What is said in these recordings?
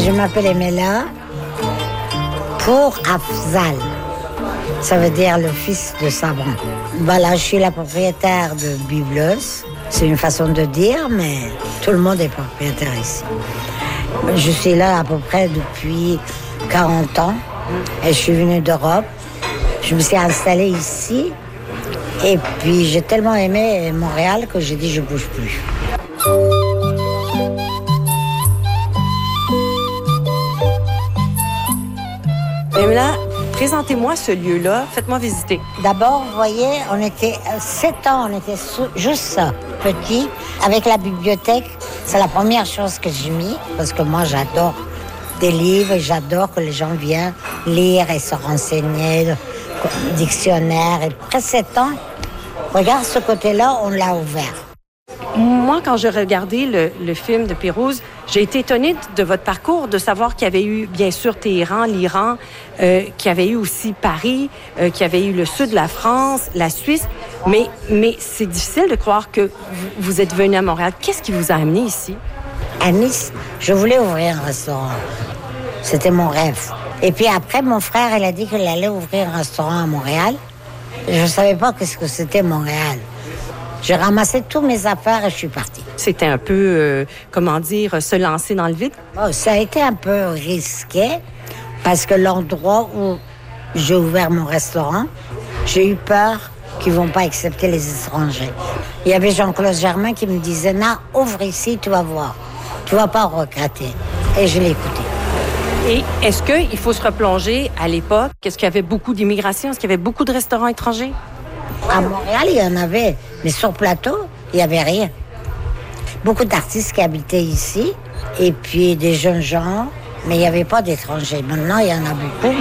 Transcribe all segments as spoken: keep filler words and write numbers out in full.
Je m'appelle Emela pour Afzal. Ça veut dire le fils de savant. Voilà, je suis la propriétaire de Biblos. C'est une façon de dire, mais tout le monde est propriétaire ici. Je suis là à peu près depuis quarante ans et je suis venue d'Europe. Je me suis installée ici et puis j'ai tellement aimé Montréal que j'ai dit je bouge plus. Emela, présentez-moi ce lieu-là. Faites-moi visiter. D'abord, vous voyez, on était sept ans, on était sous, juste ça, petit, avec la bibliothèque. C'est la première chose que j'ai mis, parce que moi, j'adore des livres et j'adore que les gens viennent lire et se renseigner, dictionnaire. Et après sept ans, regarde ce côté-là, on l'a ouvert. Moi, quand j'ai regardé le, le film de Pérouse, j'ai été étonnée de votre parcours, de savoir qu'il y avait eu, bien sûr, Téhéran, l'Iran, euh, qu'il y avait eu aussi Paris, euh, qu'il y avait eu le sud de la France, la Suisse. Mais, mais c'est difficile de croire que vous, vous êtes venu à Montréal. Qu'est-ce qui vous a amené ici? À Nice, je voulais ouvrir un restaurant. C'était mon rêve. Et puis après, mon frère, il a dit qu'il allait ouvrir un restaurant à Montréal. Je ne savais pas ce que c'était Montréal. J'ai ramassé toutes mes affaires et je suis partie. C'était un peu, euh, comment dire, se lancer dans le vide? Bon, ça a été un peu risqué parce que l'endroit où j'ai ouvert mon restaurant, j'ai eu peur qu'ils ne vont pas accepter les étrangers. Il y avait Jean-Claude Germain qui me disait « Non, ouvre ici, tu vas voir. Tu ne vas pas regretter. » Et je l'ai écouté. Et est-ce qu'il faut se replonger à l'époque? Est-ce qu'il y avait beaucoup d'immigration? Est-ce qu'il y avait beaucoup de restaurants étrangers? À Montréal, il y en avait, mais sur plateau, il n'y avait rien. Beaucoup d'artistes qui habitaient ici, et puis des jeunes gens, mais il n'y avait pas d'étrangers. Maintenant, il y en a beaucoup,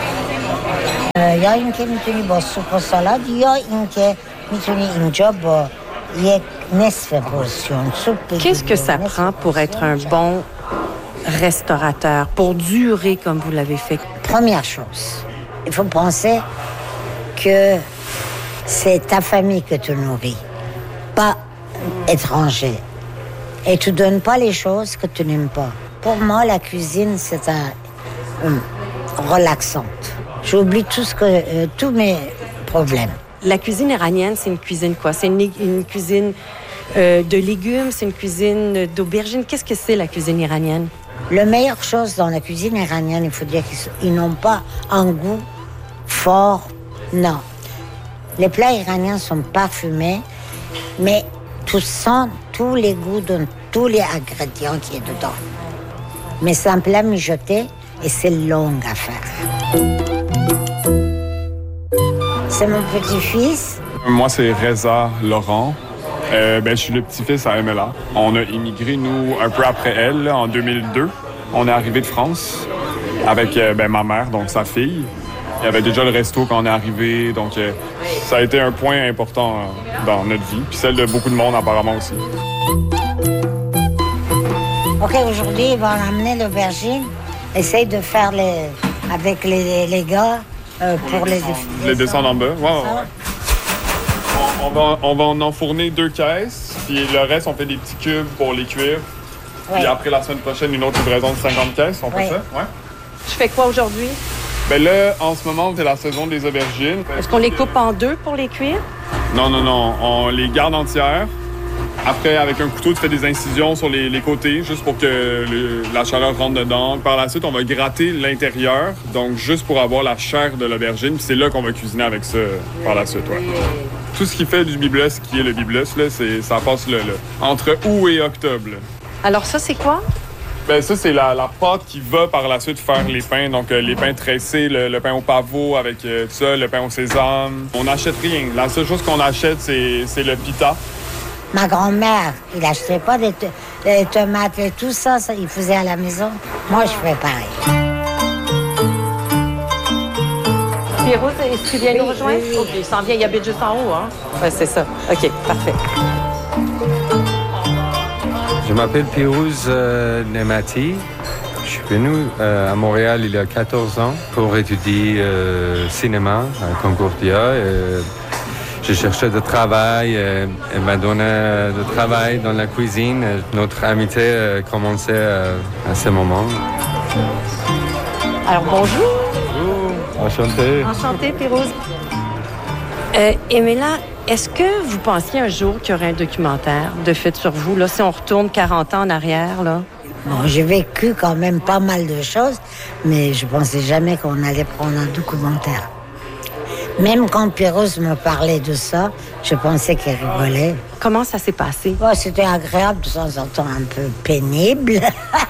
mais... Il y a une qui mituni bo soupe salade, il y a une qui mituni une job, il y a nesfe portion soupe. Qu'est-ce que ça prend pour être un bon restaurateur, pour durer comme vous l'avez fait? Première chose, il faut penser que c'est ta famille que tu nourris, pas étranger. Et tu ne donnes pas les choses que tu n'aimes pas. Pour moi, la cuisine, c'est un, un relaxante. J'oublie tout ce que, euh, tous mes problèmes. La cuisine iranienne, c'est une cuisine quoi? C'est une, une cuisine euh, de légumes, c'est une cuisine d'aubergines. Qu'est-ce que c'est la cuisine iranienne? La meilleure chose dans la cuisine iranienne, il faut dire qu'ils n'ont pas un goût fort, non. Les plats iraniens sont parfumés, mais tu sens tous les goûts de tous les ingrédients qui sont dedans. Mais c'est un plat mijoté et c'est long à faire. C'est mon petit-fils. Moi, c'est Reza Laurent. Euh, ben, je suis le petit-fils à Emela. On a immigré, nous, un peu après elle, là, en deux mille deux. On est arrivé de France avec euh, ben, ma mère, donc sa fille. Il y avait déjà le resto quand on est arrivé, donc euh, ça a été un point important euh, dans notre vie, puis celle de beaucoup de monde apparemment aussi. OK, aujourd'hui, ils vont amener l'aubergine. Essaye de faire les, avec les, les gars euh, pour les... Les descendre en bas, ouais, ouais, ouais. On, on, va, on va en enfourner deux caisses, puis le reste, on fait des petits cubes pour les cuire. Ouais. Puis après, la semaine prochaine, une autre livraison de cinquante caisses, on fait Ouais. ça? Ouais. Je fais quoi aujourd'hui? Ben là, en ce moment, c'est la saison des aubergines. Est-ce qu'on les coupe en deux pour les cuire? Non, non, non. On les garde entières. Après, avec un couteau, tu fais des incisions sur les, les côtés, juste pour que le, la chaleur rentre dedans. Par la suite, on va gratter l'intérieur, donc juste pour avoir la chair de l'aubergine. Puis c'est là qu'on va cuisiner avec ça par la suite, ouais. Tout ce qui fait du biblos, qui est le biblos, là, c'est, ça passe là, là, entre août et octobre. Là. Alors ça, c'est quoi? Ben ça, c'est la, la pâte qui va par la suite faire les pains. Donc, euh, les pains tressés, le, le pain au pavot avec euh, tout ça, le pain au sésame. On n'achète rien. La seule chose qu'on achète, c'est, c'est le pita. Ma grand-mère, il n'achetait pas des, t- des tomates et tout ça, ça, il faisait à la maison. Moi, je fais pareil. Pierrot, est-ce que tu viens Oui, nous rejoindre? oui, oui. OK, il s'en vient, il habite juste en haut, hein? Ouais, c'est ça. OK, parfait. Je m'appelle Pérouse euh, Nemati. Je suis venu euh, à Montréal il y a quatorze ans pour étudier euh, cinéma à Concordia. Euh, je cherchais du travail. Et, elle m'a donné du travail dans la cuisine. Notre amitié a commencé à ce moment. Alors, bonjour. Bonjour, enchanté. Enchanté, Pérouse. Euh, Emela, est-ce que vous pensiez un jour qu'il y aurait un documentaire de fait sur vous, là, si on retourne quarante ans en arrière, là? Bon, j'ai vécu quand même pas mal de choses, mais je pensais jamais qu'on allait prendre un documentaire. Même quand Pérouse me parlait de ça, je pensais qu'elle rigolait. Comment ça s'est passé? Oh, c'était agréable, de temps en temps un peu pénible.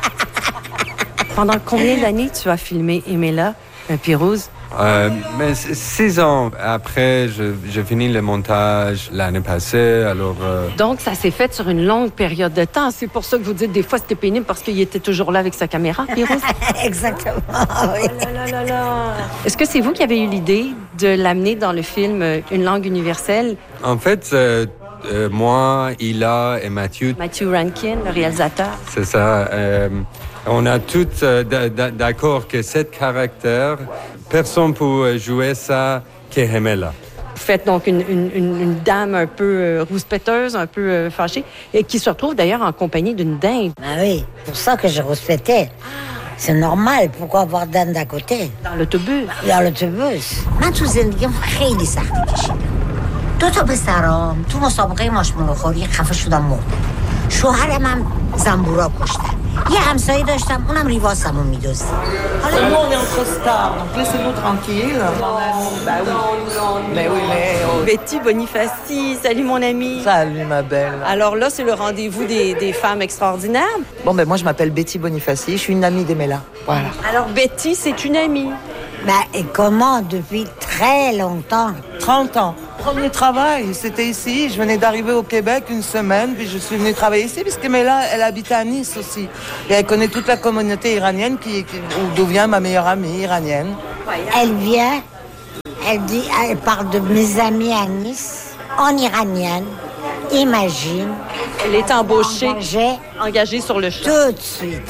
Pendant combien d'années tu as filmé Emela, Pérouse? Euh, mais six ans après, je, j'ai fini le montage l'année passée, alors... Euh... Donc, ça s'est fait sur une longue période de temps. C'est pour ça que vous dites des fois c'était pénible parce qu'il était toujours là avec sa caméra, Pérouse? Exactement, oui. Oh là là là là. Est-ce que c'est vous qui avez eu l'idée de l'amener dans le film Une langue universelle? En fait, euh, euh, moi, Hila et Mathieu... Matthew Rankin, le réalisateur. C'est ça. Euh, on a tous euh, d- d- d'accord que cet caractère... Personne peut jouer ça qu'Emela. Vous faites donc une, une, une, une dame un peu euh, rouspéteuse, un peu euh, fâchée, et qui se retrouve d'ailleurs en compagnie d'une dinde. Ah oui, pour ça que je rouspétais. C'est normal, pourquoi avoir dinde à côté? Dans l'autobus. Dans l'autobus. من تو زندگیم خیلی سختی کشیدم. دو تا پسرام تو مسابقه ماشمولو خوری خفه شدم مرد. شوهرم هم زنبورا کشتن. یه همسایه داشتم اونم ریواسمو میدوزد. حالا nous on est entre stars, donc laissez-nous tranquille. Bah oui. Mais oui, mais oh. Betty Bonifaci, salut mon amie. Salut ma belle. Alors là, c'est le rendez-vous des, des femmes extraordinaires. Bon ben moi je m'appelle Betty Bonifaci, je suis une amie d'Emela. Voilà. Alors Betty, c'est une amie. Ben, et comment depuis très longtemps? trente ans. Premier travail, c'était ici. Je venais d'arriver au Québec une semaine, puis je suis venue travailler ici, parce qu'Emela, elle habite à Nice aussi. Et elle connaît toute la communauté iranienne, qui, qui, d'où vient ma meilleure amie iranienne. Elle vient, elle dit, elle parle de mes amis à Nice, en iranienne. Imagine. Elle est embauchée, Engagée, engagée sur le champ. tout de suite.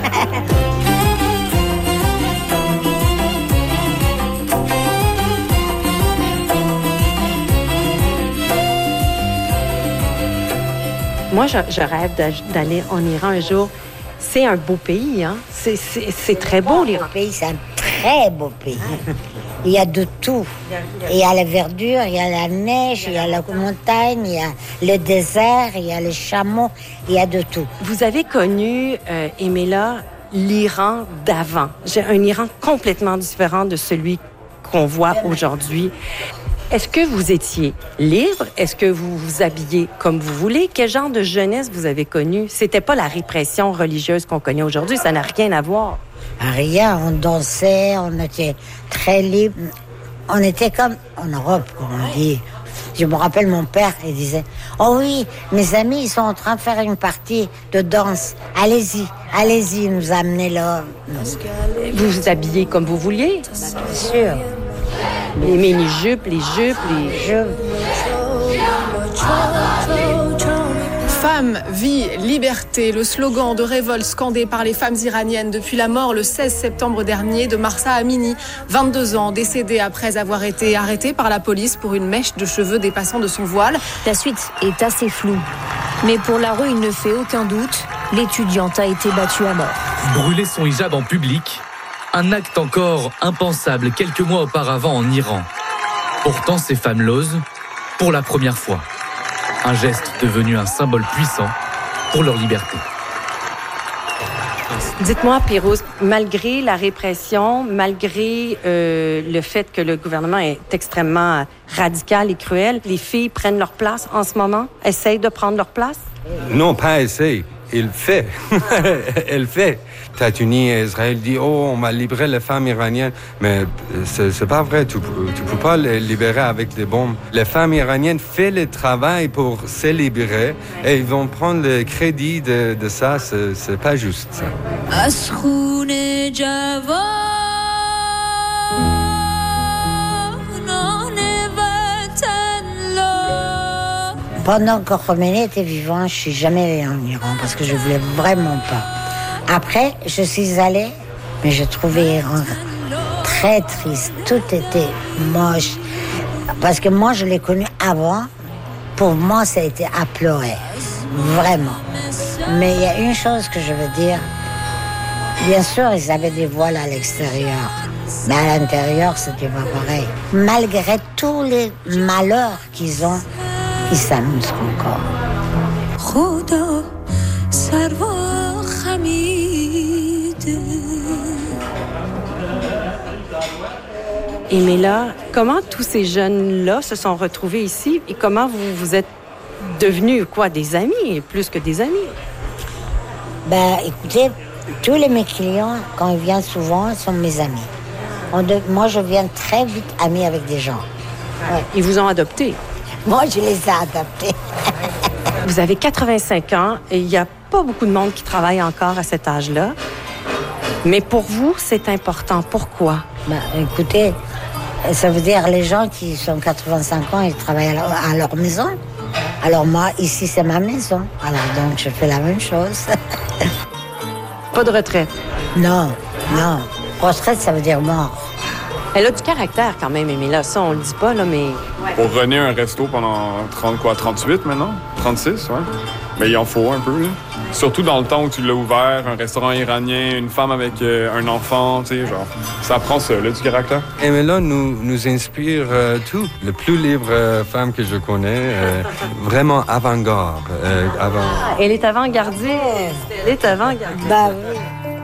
Moi, je, je rêve d'aller en Iran un jour. C'est un beau pays, hein? C'est, c'est, c'est très beau, l'Iran. Le pays, c'est un très beau pays. Il y a de tout. Il y a la verdure, il y a la neige, il y a la montagne, il y a le désert, il y a les chameaux, il y a de tout. Vous avez connu, euh, Emela, l'Iran d'avant. J'ai un Iran complètement différent de celui qu'on voit aujourd'hui. Est-ce que vous étiez libre? Est-ce que vous vous habillez comme vous voulez? Quel genre de jeunesse vous avez connu? C'était pas la répression religieuse qu'on connaît aujourd'hui. Ça n'a rien à voir. Rien, on dansait, on était très libre. On était comme en Europe, comme on dit. Je me rappelle mon père, il disait « Oh oui, mes amis, ils sont en train de faire une partie de danse. Allez-y, allez-y, il nous a amenés là. » Vous vous habillez comme vous vouliez? Bien sûr. Les mini-jupes, les jupes, les jupes. Femme, vie, liberté, le slogan de révolte scandé par les femmes iraniennes depuis la mort le seize septembre dernier de Mahsa Amini, vingt-deux ans, décédée après avoir été arrêtée par la police pour une mèche de cheveux dépassant de son voile. La suite est assez floue. Mais pour la rue, il ne fait aucun doute, l'étudiante a été battue à mort. Brûler son hijab en public, un acte encore impensable quelques mois auparavant en Iran. Pourtant, ces femmes l'osent pour la première fois. Un geste devenu un symbole puissant pour leur liberté. Dites-moi, Pérouse, malgré la répression, malgré euh, le fait que le gouvernement est extrêmement radical et cruel, les filles prennent leur place en ce moment? Essayent de prendre leur place? Non, pas essayer. Il fait. Elle fait. États-Unis et Israël disent « Oh, on va libérer les femmes iraniennes. » Mais c'est, c'est pas vrai. Tu ne peux pas les libérer avec des bombes. Les femmes iraniennes font le travail pour se libérer et ils vont prendre le crédit de, de ça. C'est, c'est pas juste, ça. Pendant que Khomeini était vivant, je suis jamais allée en Iran parce que je voulais vraiment pas. Après, je suis allée, mais je trouvais l'Iran très triste. Tout était moche. Parce que moi, je l'ai connu avant. Pour moi, ça a été à pleurer. Vraiment. Mais il y a une chose que je veux dire. Bien sûr, ils avaient des voiles à l'extérieur. Mais à l'intérieur, c'était pas pareil. Malgré tous les malheurs qu'ils ont, ils s'amusent encore. Et mais là, comment tous ces jeunes-là se sont retrouvés ici et comment vous vous êtes devenus quoi, des amis, plus que des amis? Ben, écoutez, tous les mes clients, quand ils viennent souvent, sont mes amis. On de... Moi, je viens très vite amie avec des gens. Ouais. Ils vous ont adopté? Moi, je les ai adoptés. Vous avez quatre-vingt-cinq ans et il n'y a pas beaucoup de monde qui travaille encore à cet âge-là. Mais pour vous, c'est important. Pourquoi? Ben, écoutez, ça veut dire les gens qui sont quatre-vingt-cinq ans, ils travaillent à leur, à leur maison. Alors moi, ici, c'est ma maison. Alors donc, je fais la même chose. Pas de retraite? Non, non. Retraite, ça veut dire mort. Elle a du caractère quand même, mais là, ça, on le dit pas, là, mais... Pour René, un resto pendant trente, quoi, trente-huit maintenant? trente-six, ouais. Mais il en faut un peu, là. Surtout dans le temps où tu l'as ouvert, un restaurant iranien, une femme avec euh, un enfant, tu sais, genre, ça prend ça, là, du caractère. Et Mela nous, nous inspire euh, tout. Le plus libre euh, femme que je connais, euh, vraiment avant-garde. Euh, avant... Elle est avant-gardiste. Elle est avant-gardiste. Bah oui.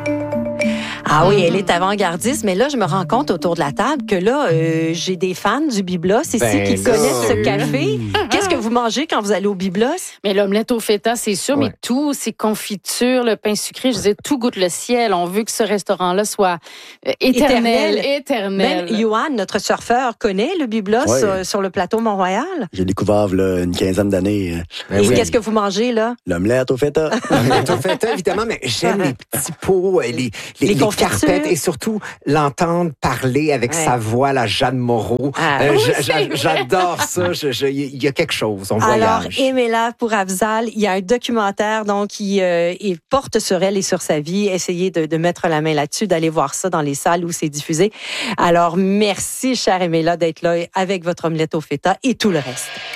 Ah oui, elle est avant-gardiste, mais là, je me rends compte autour de la table que là, euh, j'ai des fans du Biblos ici ben, qui connaissent ce café. Qu'est-ce que vous mangez quand vous allez au Biblos? Mais l'omelette au feta, c'est sûr, ouais. Mais tout, ces confitures, le pain sucré, je disais, tout goûte le ciel. On veut que ce restaurant-là soit euh, éternel, éternel. éternel. Même Johan, notre surfeur, connaît le Biblos ouais. sur, sur le plateau Mont-Royal. J'ai découvert là, une quinzaine d'années. Et oui. Qu'est-ce que vous mangez, là? L'omelette au feta. L'omelette au feta, évidemment, mais j'aime les petits pots, les, les, les, les carpettes et surtout l'entendre parler avec ouais. sa voix, la Jeanne Moreau. Ah, euh, oui, j'a, j'adore ça. Il y a quelque chose. On voyage. Alors, aimez-la pour Afzal. Il y a un documentaire donc qui euh, il porte sur elle et sur sa vie. Essayez de, de mettre la main là-dessus, d'aller voir ça dans les salles où c'est diffusé. Alors, merci, chère Emela, d'être là avec votre omelette au feta et tout le reste.